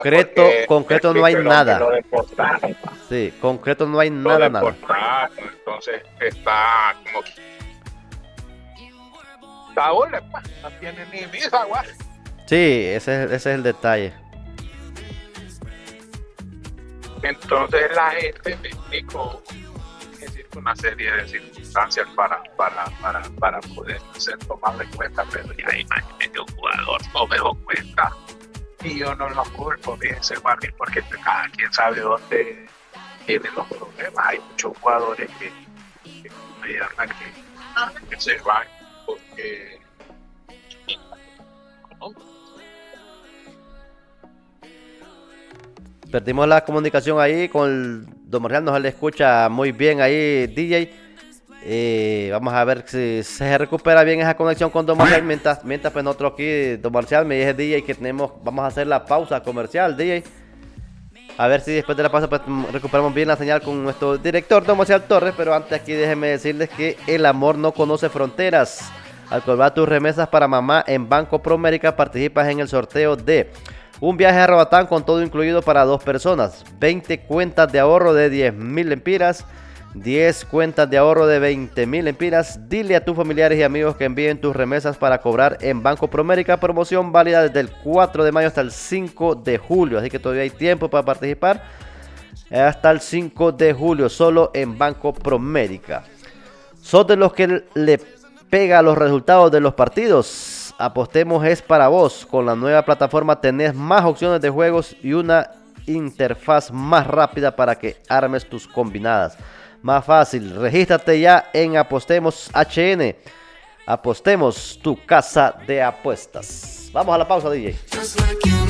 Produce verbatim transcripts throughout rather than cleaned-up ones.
concreto, concreto no hay nada. Lo deportaron. Sí, concreto no hay Lo nada, nada. deportaron, entonces está como que ahora pues, no tiene ni visa, guay. Sí, ese, ese es el detalle. Entonces la gente me explicó una serie de circunstancias para para para para poder ser tomado en cuenta, pero ya imagínate un jugador no me doy cuenta y yo no lo culpo, fíjense, Marvin, porque cada quien sabe dónde tienen los problemas. Hay muchos jugadores que, que, que, que se van porque ¿no? Perdimos la comunicación ahí con el Don Marcial, no se le escucha muy bien ahí, D J. Eh, vamos a ver si se recupera bien esa conexión con Don Marcial. Mientras, mientras pues nosotros aquí, Don Marcial, me dice D J que tenemos, vamos a hacer la pausa comercial, D J. A ver si después de la pausa pues recuperamos bien la señal con nuestro director, Don Marcial Torres. Pero antes aquí déjenme decirles que el amor no conoce fronteras. Al cobrar tus remesas para mamá en Banco Promérica, participas en el sorteo de un viaje a Roatán con todo incluido para dos personas, veinte cuentas de ahorro de diez mil lempiras, diez cuentas de ahorro de veinte mil lempiras. Dile a tus familiares y amigos que envíen tus remesas para cobrar en Banco Promérica. Promoción válida desde el cuatro de mayo hasta el cinco de julio, así que todavía hay tiempo para participar. Hasta el cinco de julio, solo en Banco Promérica. ¿Sos de los que le pega los resultados de los partidos? Apostemos es para vos. Con la nueva plataforma tenés más opciones de juegos y una interfaz más rápida para que armes tus combinadas. Más fácil, regístrate ya en Apostemos H N. Apostemos, tu casa de apuestas. Vamos a la pausa, D J.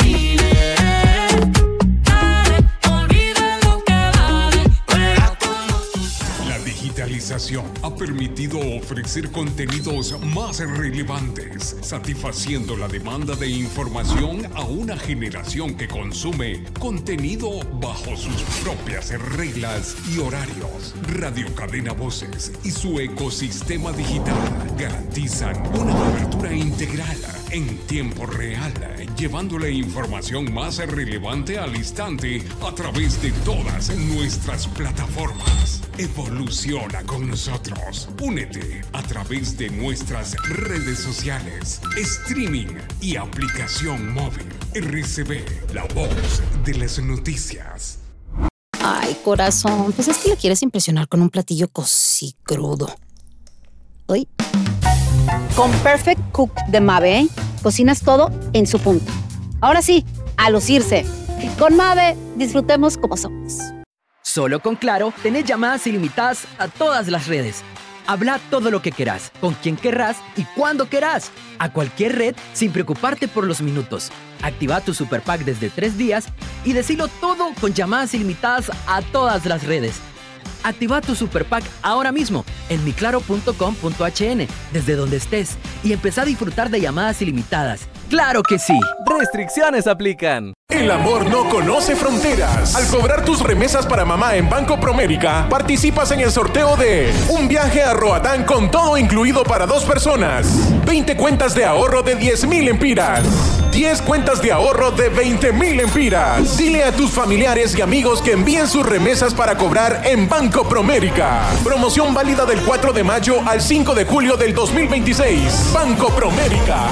La digitalización ha permitido ofrecer contenidos más relevantes, satisfaciendo la demanda de información a una generación que consume contenido bajo sus propias reglas y horarios. Radio Cadena Voces y su ecosistema digital garantizan una cobertura integral en tiempo real, llevando la información más relevante al instante a través de todas nuestras plataformas. Evoluciona con nosotros. Únete a través de nuestras redes sociales, streaming y aplicación móvil. R C B, la voz de las noticias. Ay, corazón, pues es que le quieres impresionar con un platillo cosí crudo. Uy. Con Perfect Cook de Mave, ¿eh? Cocinas todo en su punto. Ahora sí, a lucirse. Con Mave, disfrutemos como somos. Solo con Claro, tenés llamadas ilimitadas a todas las redes. Habla todo lo que querás, con quien querrás y cuando querás. A cualquier red, sin preocuparte por los minutos. Activa tu Super Pack desde tres días y decilo todo con llamadas ilimitadas a todas las redes. Activa tu Super Pack ahora mismo en mi claro punto com punto h n, desde donde estés, y empezá a disfrutar de llamadas ilimitadas. ¡Claro que sí! Restricciones aplican. El amor no conoce fronteras. Al cobrar tus remesas para mamá en Banco Promérica, participas en el sorteo de un viaje a Roatán con todo incluido para dos personas, veinte cuentas de ahorro de diez mil lempiras, diez cuentas de ahorro de veinte mil lempiras. Dile a tus familiares y amigos que envíen sus remesas para cobrar en Banco Promérica. Promoción válida del cuatro de mayo al cinco de julio del dos mil veintiséis. Banco Promérica.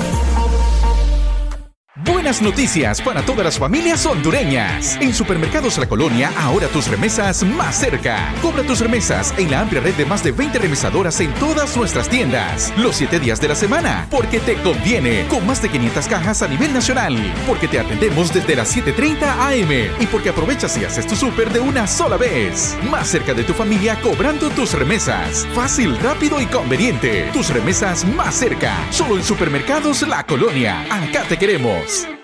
Buenas noticias para todas las familias hondureñas. En Supermercados La Colonia, ahora tus remesas más cerca. Cobra tus remesas en la amplia red de más de veinte remesadoras en todas nuestras tiendas. Los siete días de la semana, porque te conviene. Con más de quinientas cajas a nivel nacional. Porque te atendemos desde las siete treinta a eme. Y porque aprovechas y haces tu súper de una sola vez. Más cerca de tu familia cobrando tus remesas. Fácil, rápido y conveniente. Tus remesas más cerca. Solo en Supermercados La Colonia. Acá te queremos.